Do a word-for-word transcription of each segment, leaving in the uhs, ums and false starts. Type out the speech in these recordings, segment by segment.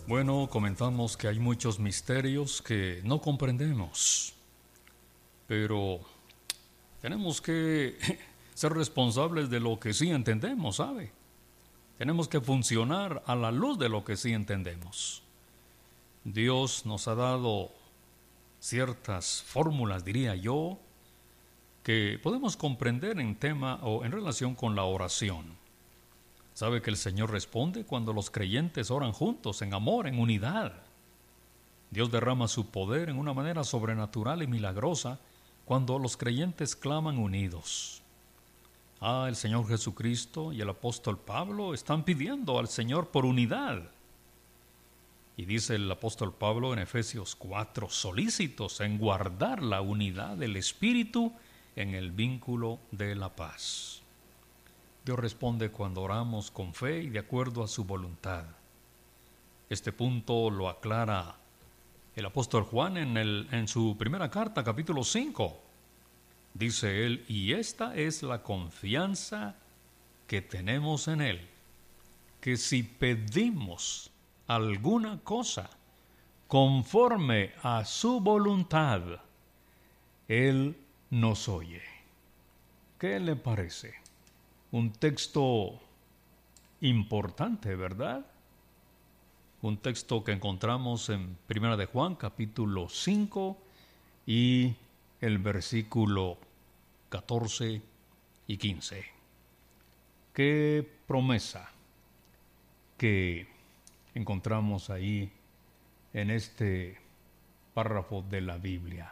Bueno, comentamos que hay muchos misterios que no comprendemos, pero tenemos que ser responsables de lo que sí entendemos, ¿sabe? Tenemos que funcionar a la luz de lo que sí entendemos. Dios nos ha dado ciertas fórmulas, diría yo, que podemos comprender en tema o en relación con la oración. Sabe que el Señor responde cuando los creyentes oran juntos, en amor, en unidad. Dios derrama su poder en una manera sobrenatural y milagrosa cuando los creyentes claman unidos. Ah, el Señor Jesucristo y el apóstol Pablo están pidiendo al Señor por unidad. Y dice el apóstol Pablo en Efesios cuatro, solícitos en guardar la unidad del Espíritu en el vínculo de la paz. Dios responde cuando oramos con fe y de acuerdo a su voluntad. Este punto lo aclara el apóstol Juan en, el, en su primera carta, capítulo cinco. Dice él, y esta es la confianza que tenemos en él, que si pedimos alguna cosa conforme a su voluntad, él nos oye. ¿Qué le parece? Un texto importante, ¿verdad? Un texto que encontramos en Primera de Juan, capítulo cinco, y el versículo catorce y quince. Qué promesa que encontramos ahí en este párrafo de la Biblia.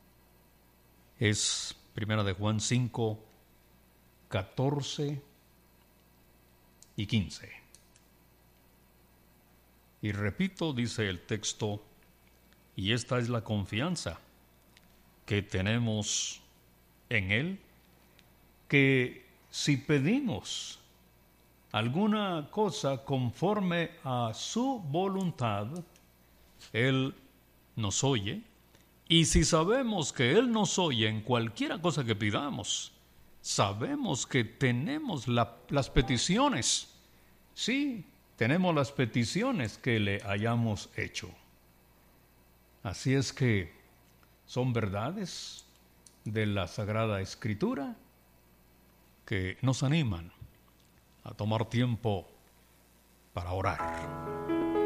Es Primera de Juan cinco, catorce y quince. Y repito, dice el texto, y esta es la confianza que tenemos en Él, que si pedimos alguna cosa conforme a su voluntad, Él nos oye, y si sabemos que Él nos oye en cualquiera cosa que pidamos, sabemos que tenemos la, las peticiones. Sí, tenemos las peticiones que le hayamos hecho. Así es que son verdades de la Sagrada Escritura que nos animan a tomar tiempo para orar.